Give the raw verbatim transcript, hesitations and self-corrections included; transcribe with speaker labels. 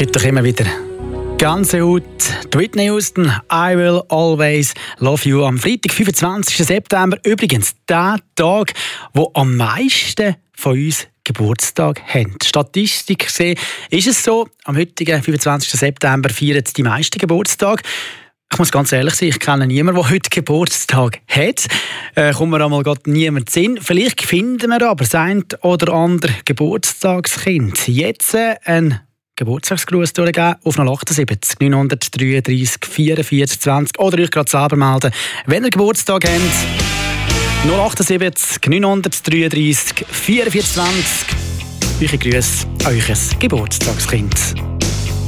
Speaker 1: gibt doch immer wieder Gänsehaut. Whitney Houston, I Will Always Love You. Am Freitag, fünfundzwanzigsten September, übrigens der Tag, wo am meisten von uns Geburtstag haben. Statistik gesehen ist es so, am heutigen fünfundzwanzigsten September feiern die meisten Geburtstag. Ich muss ganz ehrlich sein, ich kenne niemanden, der heute Geburtstag hat. Äh, kommt mir einmal gerade niemand Sinn. Vielleicht finden wir aber das ein oder andere Geburtstagskind. Jetzt äh, ein Geburtstagsgruß durchgeben auf null achtundsiebzig neunhundertdreiunddreißig vierundvierzig zwanzig oder euch gerade selber melden, wenn ihr Geburtstag habt. null achtundsiebzig neunhundertdreiunddreißig vierundvierzig zwanzig. Eure Grüße an euer Geburtstagskind.